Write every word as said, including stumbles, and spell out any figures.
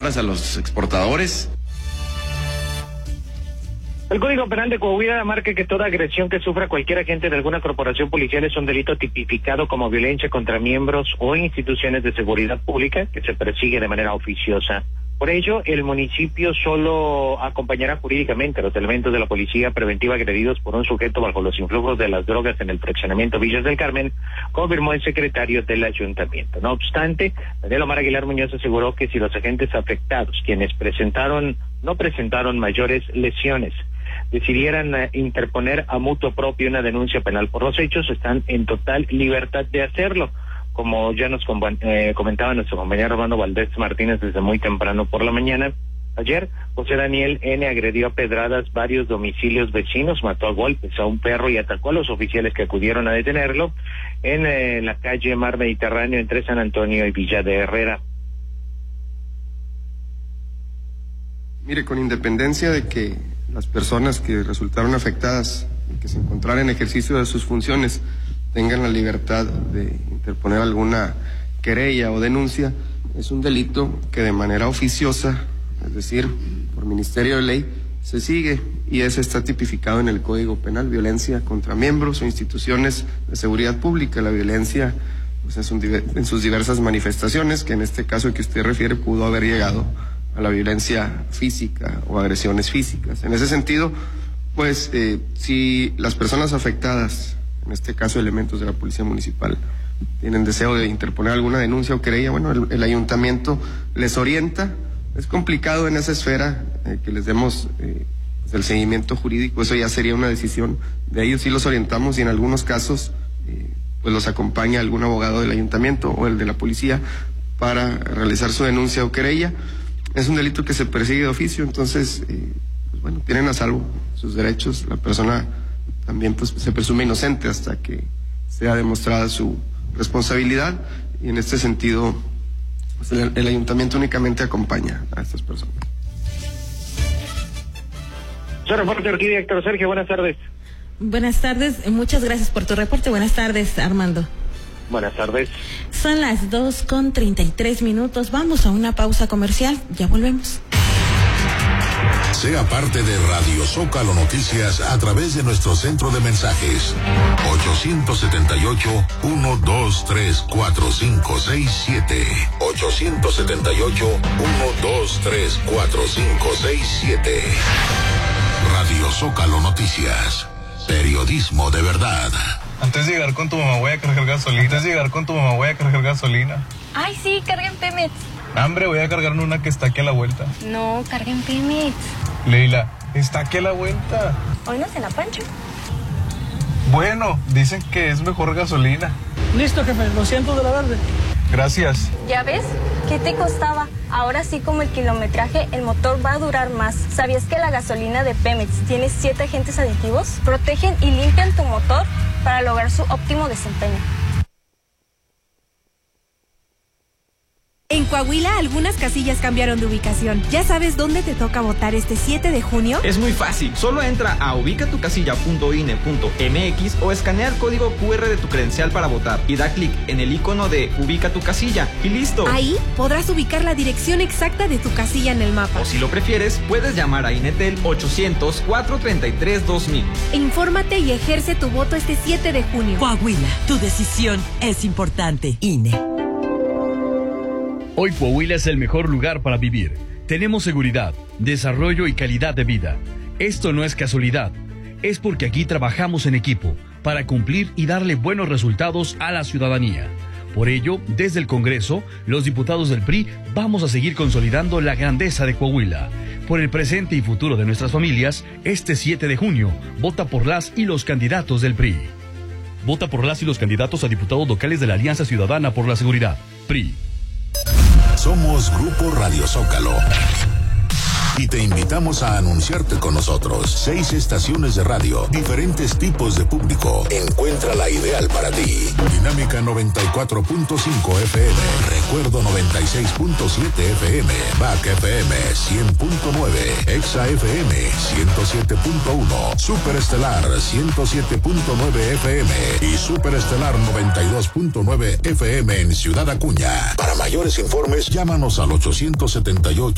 Tamaulipas a los exportadores. El Código Penal de Coahuila marca que toda agresión que sufra cualquier agente de alguna corporación policial es un delito tipificado como violencia contra miembros o instituciones de seguridad pública que se persigue de manera oficiosa. Por ello, el municipio solo acompañará jurídicamente a los elementos de la policía preventiva agredidos por un sujeto bajo los influjos de las drogas en el fraccionamiento Villas del Carmen, confirmó el secretario del ayuntamiento. No obstante, Daniel Omar Aguilar Muñoz aseguró que si los agentes afectados, quienes presentaron, no presentaron mayores lesiones, decidieran uh, interponer a mutuo propio una denuncia penal por los hechos, están en total libertad de hacerlo. Como ya nos eh, comentaba nuestro compañero Armando Valdés Martínez desde muy temprano por la mañana, ayer José Daniel N. agredió a pedradas varios domicilios vecinos, mató a golpes a un perro y atacó a los oficiales que acudieron a detenerlo en eh, la calle Mar Mediterráneo entre San Antonio y Villa de Herrera. Mire, con independencia de que las personas que resultaron afectadas y que se encontraran en ejercicio de sus funciones tengan la libertad de interponer alguna querella o denuncia, es un delito que de manera oficiosa, es decir, por Ministerio de Ley, se sigue y ese está tipificado en el Código Penal, violencia contra miembros o instituciones de seguridad pública. La violencia pues, en, sus, en sus diversas manifestaciones, que en este caso que usted refiere pudo haber llegado a la violencia física o agresiones físicas. En ese sentido, pues eh, si las personas afectadas, en este caso elementos de la Policía Municipal, tienen deseo de interponer alguna denuncia o querella, bueno, el, el ayuntamiento les orienta. Es complicado en esa esfera eh, que les demos eh, pues el seguimiento jurídico, eso ya sería una decisión de ellos. Sí los orientamos y en algunos casos eh, pues los acompaña algún abogado del ayuntamiento o el de la policía para realizar su denuncia o querella. Es un delito que se persigue de oficio, entonces eh, pues bueno, tienen a salvo sus derechos. La persona también pues se presume inocente hasta que sea demostrada su responsabilidad y en este sentido pues el, el ayuntamiento únicamente acompaña a estas personas. Su reporte, Orquídea, Héctor Sergio, buenas tardes. Buenas tardes, muchas gracias por tu reporte. Buenas tardes, Armando. Buenas tardes. Son las dos con treinta y tres minutos. Vamos a una pausa comercial. Ya volvemos. Sea parte de Radio Zócalo Noticias a través de nuestro centro de mensajes ocho siete ocho, uno dos tres, cuatro cinco seis siete ocho siete ocho, uno dos tres, cuatro cinco seis siete. Radio Zócalo Noticias, periodismo de verdad. Antes de llegar con tu mamá voy a cargar gasolina. Antes de llegar con tu mamá voy a cargar gasolina. Ay, sí, carguen Pemex. Hambre, voy a cargar una que está aquí a la vuelta. No, carguen Pemex. Leila, está aquí a la vuelta. Hoy no se la pancho. Bueno, dicen que es mejor gasolina. Listo, jefe, lo siento de la verde. Gracias. ¿Ya ves? ¿Qué te costaba? Ahora sí, como el kilometraje, el motor va a durar más. ¿Sabías que la gasolina de Pemex tiene siete agentes aditivos? Protegen y limpian tu motor para lograr su óptimo desempeño. En Coahuila, algunas casillas cambiaron de ubicación. ¿Ya sabes dónde te toca votar este siete de junio? Es muy fácil. Solo entra a ubica tu casilla punto i n e punto m x o escanea el código cu erre de tu credencial para votar y da clic en el icono de Ubica tu casilla y listo. Ahí podrás ubicar la dirección exacta de tu casilla en el mapa. O si lo prefieres, puedes llamar a Inetel ochocientos, cuatrocientos treinta y tres, dos mil. Infórmate y ejerce tu voto este siete de junio. Coahuila, tu decisión es importante. I N E. Hoy Coahuila es el mejor lugar para vivir. Tenemos seguridad, desarrollo y calidad de vida. Esto no es casualidad, es porque aquí trabajamos en equipo para cumplir y darle buenos resultados a la ciudadanía. Por ello, desde el Congreso, los diputados del P R I vamos a seguir consolidando la grandeza de Coahuila. Por el presente y futuro de nuestras familias, este siete de junio, vota por las y los candidatos del P R I. Vota por las y los candidatos a diputados locales de la Alianza Ciudadana por la Seguridad, P R I. Somos Grupo Radio Zócalo y te invitamos a anunciarte con nosotros. Seis estaciones de radio, diferentes tipos de público. Encuentra la ideal para ti. Dinámica noventa y cuatro punto cinco F M, Recuerdo noventa y seis punto siete F M, B A C F M cien punto nueve, Exa F M ciento siete punto uno, Superestelar ciento siete punto nueve F M y Superestelar noventa y dos punto nueve F M en Ciudad Acuña. Para mayores informes, llámanos al ochocientos setenta y ocho